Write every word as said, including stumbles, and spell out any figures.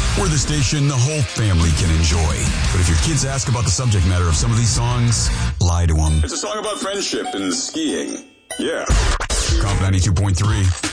We're the station the whole family can enjoy. But if your kids ask about the subject matter of some of these songs, lie to them. It's a song about friendship and skiing. Yeah. Comp ninety-two point three.